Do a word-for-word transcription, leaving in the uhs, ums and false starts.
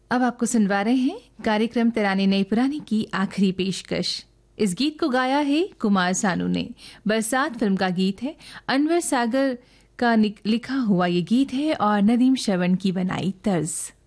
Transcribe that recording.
अब आपको सुनवा रहे हैं कार्यक्रम तराने नई पुरानी की आखिरी पेशकश। इस गीत को गाया है कुमार सानू ने। बरसात फिल्म का गीत है। अनवर सागर का लिखा हुआ ये गीत है और नदीम श्रवण की बनाई तर्ज।